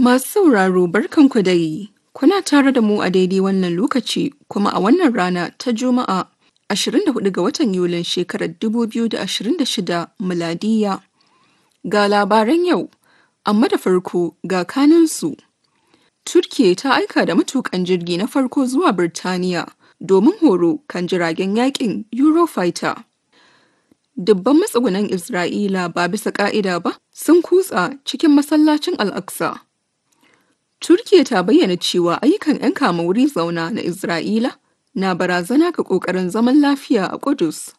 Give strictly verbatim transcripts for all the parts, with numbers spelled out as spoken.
Masu sauraro barkanku dai. Kuna tare da mu a daidai wannan lokaci kuma a wannan rana ta Juma'a ashirin da hudu ga watan Yulin shekarar dubu biyu da ashirin da shida miladiya. Ga labaran yau, amma da farko ga kanunsu. Turkiye ta aika da matukan jirgi na farko zuwa Birtaniya domin horo kan jiragen yakin Eurofighter. Dubban matsugunan Isra'ila ba bisa ka'ida ba sun kutsa cikin masallacin Al-Aqsa. Turkiya ta bayyana cewa ayyukan 'yan kama wuri zauna na Isra'ila na barazana ga ƙoƙarin zaman lafiya a Ƙudus.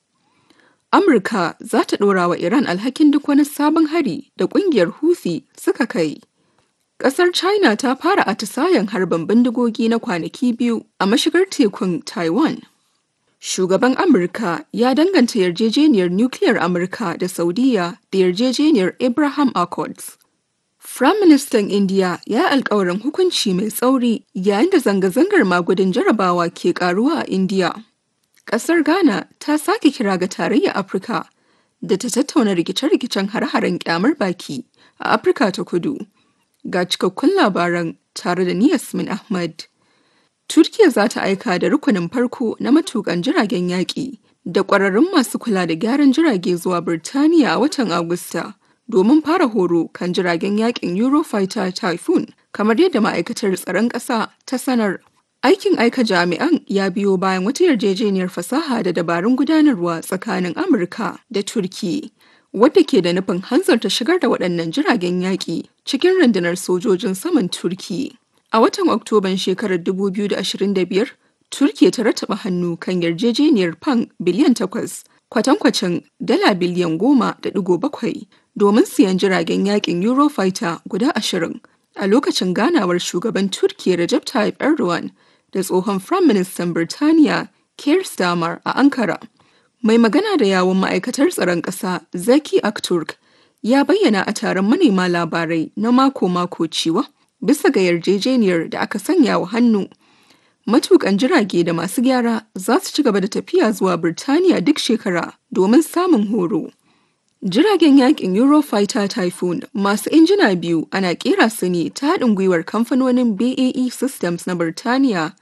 Amurka za ta ɗora wa Iran alhakin duk wani sabon hari da ƙungiyar Houthi suka kai. Ƙasar China ta fara atisayen harbin bindigogi na kwanaki biyu a mashigar tekun Taiwan. Shugaban Amurka ya danganta yarjejeniyar nukiliyar Amurka da Saudiya da yarjejeniyar Abraham Accords. Firaministan Indiya ya alkawarin hukunci mai tsauri yayin da zanga-zangar magudin jarabawa ke karuwa a Indiya. Ƙasar Ghana ta sake kira ga tarayyar Afirka da ta tattauna rikice-rikicen hare-haren kyamar baki a Afirka ta Kudu. Ga cikakkun labaran tare da ni Yasmin Ahmad. Turkiya za ta aika da rukunin farko na matukan jiragen yaƙi da ƙwararrun masu kula da gyaran jirage zuwa Birtaniya a watan Agusta domin fara horo kan jiragen yaƙin Eurofighter Typhoon kamar yadda ma'aikatar tsaron ƙasa ta sanar. Aikin aika jami'an ya biyo bayan wata yarjejeniyar fasaha da dabarun gudanarwa tsakanin Amurka da Turkiya, wadda ke da nufin hanzarta shigar da waɗannan jiragen yaƙi cikin rundunar sojojin saman Turkiya. A watan Oktoban shekarar dubu biyu da ashirin da biyar, Turkiya ta rattaba hannu kan yarjejeniyar fan biliyan takwas, kwatankwacin dala biliyan goma da digo bakwai domin siyan jiragen yakin Eurofighter guda ashirin a lokacin ganawar shugaban Turkiya Recep Tayyip Erdogan da tsohon Firaministan Birtaniya Keir Starmer a Ankara. Mai magana da yawun ma'aikatar tsaron ƙasa Zeki Akturk ya bayyana a taron manema labarai na mako-mako cewa bisa ga yarjejeniyar da aka sanya wa hannu, matukan jirage da masu gyara za su ci gaba da tafiya zuwa Birtaniya duk shekara domin samun horo. Jiragen yakin Eurofighter Typhoon masu injina biyu ana kera su ne ta haɗin gwiwar kamfanonin B A E Systems na Birtaniya,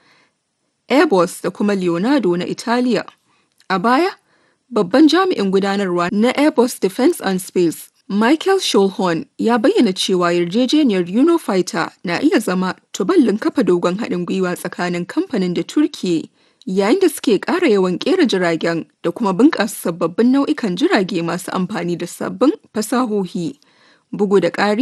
Airbus da kuma Leonardo na Italiya. A baya, babban jami'in gudanarwa na Airbus Defence and Space Michael Schulhorn ya bayyana cewa yarjejeniyar Eurofighter na iya zama tuballin kafa dogon haɗin gwiwa tsakanin kamfanin da Turkiya yayin da suke ƙara yawan ƙera jiragen da kuma bunƙasa sababbin nau'ikan jirage masu amfani da sabbin fasahohi. Bugu da ƙari,